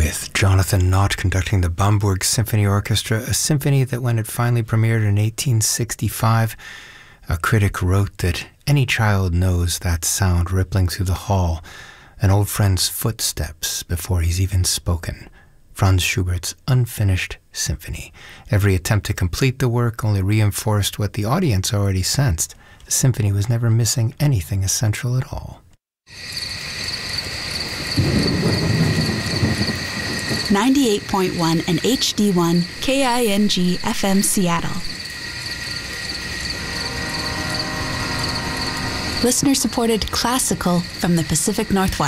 with Jonathan Knott conducting the Bamberg Symphony Orchestra, a symphony that when it finally premiered in 1865, a critic wrote that any child knows that sound rippling through the hall, an old friend's footsteps before he's even spoken. Franz Schubert's unfinished symphony. Every attempt to complete the work only reinforced what the audience already sensed. The symphony was never missing anything essential at all. 98.1 and HD1 KING FM Seattle. Listener-supported classical from the Pacific Northwest.